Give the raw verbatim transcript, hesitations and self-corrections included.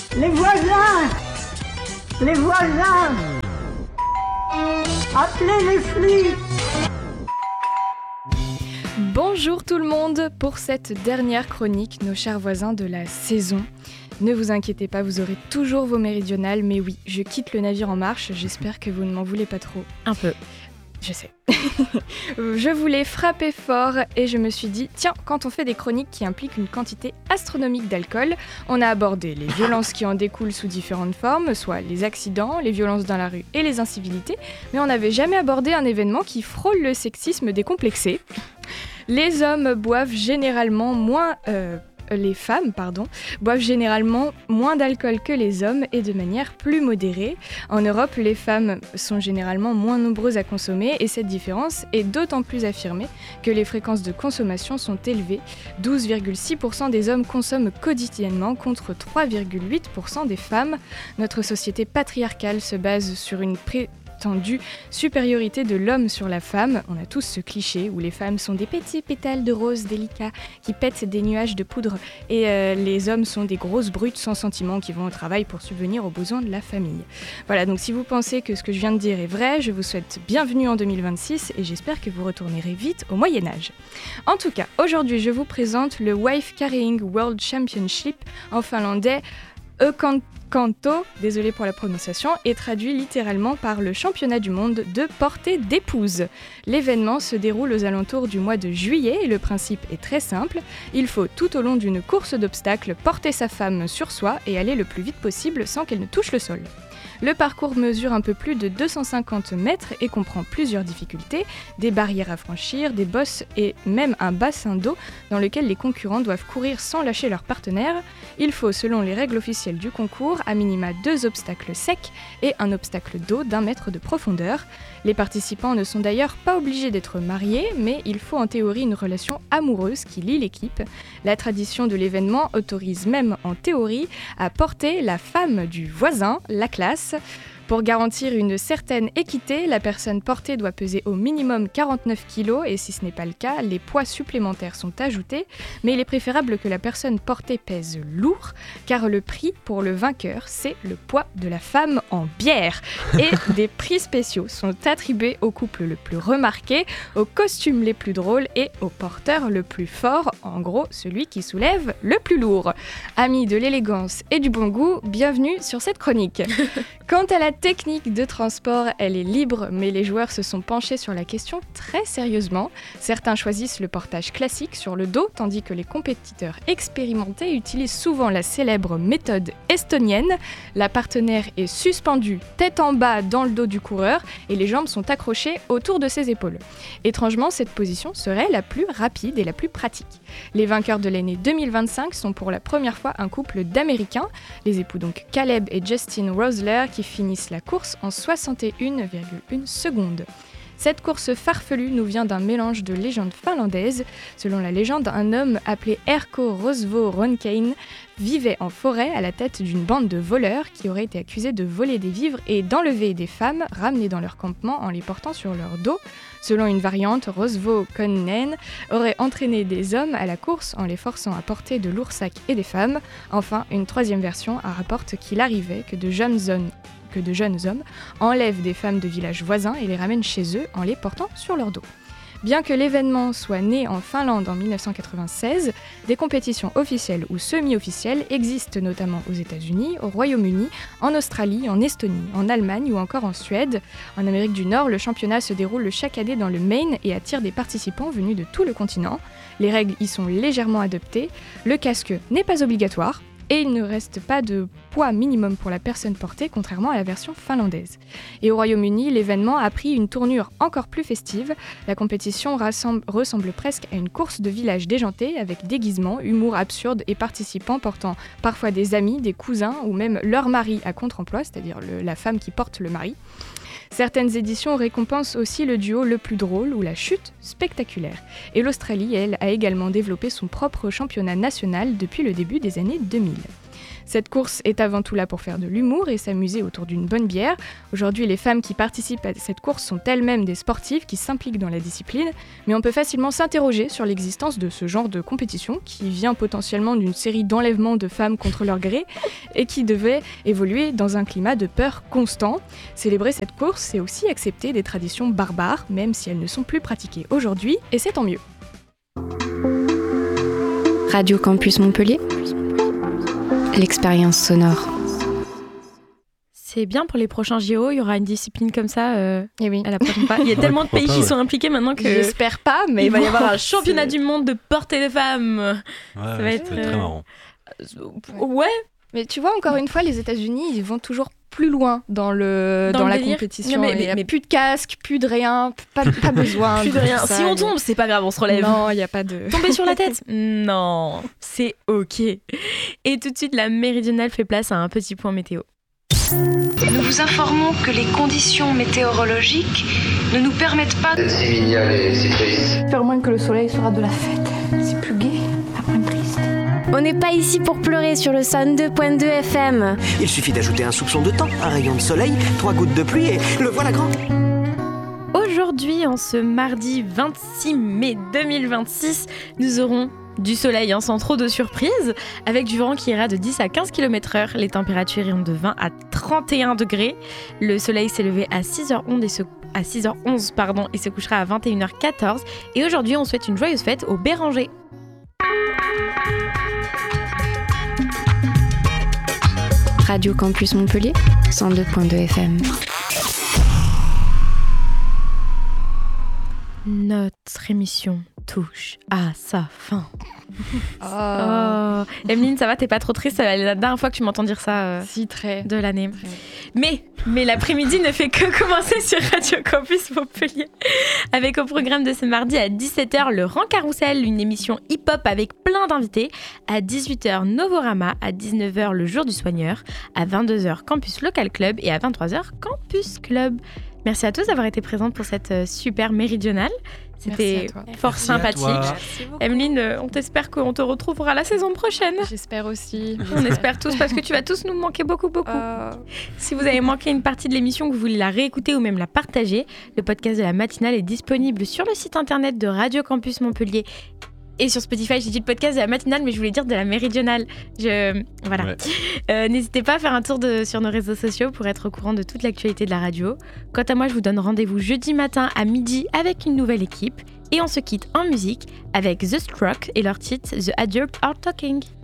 Les voisins! Les voisins! Appelez les flics! Bonjour tout le monde pour cette dernière chronique, nos chers voisins de la saison. Ne vous inquiétez pas, vous aurez toujours vos méridionales, mais oui, je quitte le navire en marche, j'espère que vous ne m'en voulez pas trop. Un peu. Je sais. Je voulais frapper fort et je me suis dit, tiens, quand on fait des chroniques qui impliquent une quantité astronomique d'alcool, on a abordé les violences qui en découlent sous différentes formes, soit les accidents, les violences dans la rue et les incivilités, mais on n'avait jamais abordé un événement qui frôle le sexisme décomplexé. Les hommes boivent généralement moins... Euh, les femmes, pardon, boivent généralement moins d'alcool que les hommes et de manière plus modérée. En Europe, les femmes sont généralement moins nombreuses à consommer et cette différence est d'autant plus affirmée que les fréquences de consommation sont élevées. douze virgule six pour cent des hommes consomment quotidiennement contre trois virgule huit pour cent des femmes. Notre société patriarcale se base sur une pré- tendue supériorité de l'homme sur la femme. On a tous ce cliché où les femmes sont des petits pétales de rose délicats qui pètent des nuages de poudre et euh, les hommes sont des grosses brutes sans sentiments qui vont au travail pour subvenir aux besoins de la famille. Voilà, donc si vous pensez que ce que je viens de dire est vrai, je vous souhaite bienvenue en deux mille vingt-six et j'espère que vous retournerez vite au Moyen-Âge. En tout cas, aujourd'hui je vous présente le Wife Carrying World Championship en finlandais Eukanto, désolé pour la prononciation, est traduit littéralement par le championnat du monde de portée d'épouse. L'événement se déroule aux alentours du mois de juillet et le principe est très simple. Il faut tout au long d'une course d'obstacles porter sa femme sur soi et aller le plus vite possible sans qu'elle ne touche le sol. Le parcours mesure un peu plus de deux cent cinquante mètres et comprend plusieurs difficultés, des barrières à franchir, des bosses et même un bassin d'eau dans lequel les concurrents doivent courir sans lâcher leur partenaire. Il faut, selon les règles officielles du concours, à minima deux obstacles secs et un obstacle d'eau d'un mètre de profondeur. Les participants ne sont d'ailleurs pas obligés d'être mariés, mais il faut en théorie une relation amoureuse qui lie l'équipe. La tradition de l'événement autorise même en théorie à porter la femme du voisin, la classe. Pour garantir une certaine équité, la personne portée doit peser au minimum quarante-neuf kilos et si ce n'est pas le cas, les poids supplémentaires sont ajoutés. Mais il est préférable que la personne portée pèse lourd, car le prix pour le vainqueur, c'est le poids de la femme en bière. Et des prix spéciaux sont attribués au couple le plus remarqué, aux costumes les plus drôles et au porteur le plus fort, en gros celui qui soulève le plus lourd. Amis de l'élégance et du bon goût, bienvenue sur cette chronique. Quant à la technique de transport, elle est libre, mais les joueurs se sont penchés sur la question très sérieusement. Certains choisissent le portage classique sur le dos, tandis que les compétiteurs expérimentés utilisent souvent la célèbre méthode estonienne. La partenaire est suspendue tête en bas dans le dos du coureur et les jambes sont accrochées autour de ses épaules. Étrangement, cette position serait la plus rapide et la plus pratique. Les vainqueurs de l'année deux mille vingt-cinq sont pour la première fois un couple d'Américains, les époux donc Caleb et Justin Rosler, qui finissent la course en soixante et une virgule une secondes. Cette course farfelue nous vient d'un mélange de légendes finlandaises. Selon la légende, un homme appelé Erkko Rosvo Ronkainen vivait en forêt à la tête d'une bande de voleurs qui auraient été accusés de voler des vivres et d'enlever des femmes ramenées dans leur campement en les portant sur leur dos. Selon une variante, Rosvo Ronkainen aurait entraîné des hommes à la course en les forçant à porter de lourds sacs et des femmes. Enfin, une troisième version rapporte qu'il arrivait que de jeunes hommes que de jeunes hommes enlèvent des femmes de villages voisins et les ramènent chez eux en les portant sur leur dos. Bien que l'événement soit né en Finlande en mille neuf cent quatre-vingt-seize, des compétitions officielles ou semi-officielles existent notamment aux États-Unis, au Royaume-Uni, en Australie, en Estonie, en Allemagne ou encore en Suède. En Amérique du Nord, le championnat se déroule chaque année dans le Maine et attire des participants venus de tout le continent. Les règles y sont légèrement adaptées, le casque n'est pas obligatoire, et il ne reste pas de poids minimum pour la personne portée, contrairement à la version finlandaise. Et au Royaume-Uni, l'événement a pris une tournure encore plus festive. La compétition rassemble, ressemble presque à une course de village déjanté, avec déguisement, humour absurde et participants portant parfois des amis, des cousins ou même leur mari à contre-emploi, c'est-à-dire le, la femme qui porte le mari. Certaines éditions récompensent aussi le duo le plus drôle ou la chute spectaculaire. Et l'Australie, elle, a également développé son propre championnat national depuis le début des années deux mille. Cette course est avant tout là pour faire de l'humour et s'amuser autour d'une bonne bière. Aujourd'hui, les femmes qui participent à cette course sont elles-mêmes des sportives qui s'impliquent dans la discipline, mais on peut facilement s'interroger sur l'existence de ce genre de compétition qui vient potentiellement d'une série d'enlèvements de femmes contre leur gré et qui devait évoluer dans un climat de peur constant. Célébrer cette course, c'est aussi accepter des traditions barbares, même si elles ne sont plus pratiquées aujourd'hui, et c'est tant mieux. Radio Campus Montpellier, l'expérience sonore. C'est bien pour les prochains J O, il y aura une discipline comme ça euh, Et oui. à la prochaine fois. Il y a tellement de pays pas, qui ouais. sont impliqués maintenant que J'espère pas, mais il va y bon, avoir un championnat c'est- du monde de portée de femmes. Ouais, Ça ouais, va ça être, peut être euh, très marrant. Ouais, Mais tu vois, encore une fois, les États-Unis, ils vont toujours plus loin dans, le, Dans dans, le la délire. compétition. Non, mais- Il y a mais- plus de casque, plus de rien, pas, pas besoin. plus de tout rien. ça. Si on tombe, c'est pas grave, on se relève. Non, il n'y a pas de... Tomber sur la tête? Non, c'est ok. Et tout de suite, la méridionale fait place à un petit point météo. Nous vous informons que les conditions météorologiques ne nous permettent pas de... C'est si mignonne et si triste. J'espère moins que le soleil sera de la fête. C'est plus gai, pas moins triste. On n'est pas ici pour pleurer sur le cent deux point deux F M. Il suffit d'ajouter un soupçon de temps, un rayon de soleil, trois gouttes de pluie et le voilà grand. Aujourd'hui, en ce mardi vingt-six mai deux mille vingt-six, nous aurons du soleil, hein, sans trop de surprises, avec du vent qui ira de dix à quinze kilomètres heure. Les températures iront de vingt à trente et un degrés. Le soleil s'est levé à six heures onze et se, à six heures onze pardon, et se couchera à vingt et une heures quatorze. Et aujourd'hui, on souhaite une joyeuse fête aux Bérangers. Radio Campus Montpellier, cent deux point deux F M. Notre émission touche à sa fin. Oh, Oh, Emeline, ça va, t'es pas trop triste? C'est la dernière fois que tu m'entends dire ça euh, si, très. de l'année. Mais, mais l'après-midi ne fait que commencer sur Radio Campus Montpellier. Avec au programme de ce mardi à dix-sept heures, le Rang Carousel, une émission hip-hop avec plein d'invités. À dix-huit heures, Novorama. À dix-neuf heures, le Jour du Soigneur. À vingt-deux heures, Campus Local Club. Et à vingt-trois heures, Campus Club. Merci à tous d'avoir été présents pour cette euh, super méridionale. C'était Merci à toi. fort Merci à sympathique. toi. Merci beaucoup. Emeline, euh, on t'espère qu'on te retrouvera la saison prochaine. J'espère aussi. On espère tous parce que tu vas tous nous manquer beaucoup beaucoup. Oh. Si vous avez manqué une partie de l'émission, que vous voulez la réécouter ou même la partager, le podcast de la matinale est disponible sur le site internet de Radio Campus Montpellier et sur Spotify. J'ai dit le podcast de la matinale, mais je voulais dire de la méridionale. Je... Voilà. Ouais. Euh, n'hésitez pas à faire un tour de... sur nos réseaux sociaux pour être au courant de toute l'actualité de la radio. Quant à moi, je vous donne rendez-vous jeudi matin à midi avec une nouvelle équipe. Et on se quitte en musique avec The Struck et leur titre The Adults Are Talking.